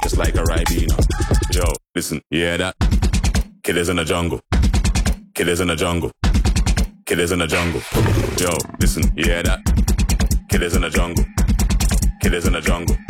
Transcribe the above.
just like a Ribena. Yo, listen, you hear that? Killers in the jungle. Killers in the jungle. Killers in the jungle. Yo, listen, you hear that? Killers in the jungle. Killers in the jungle.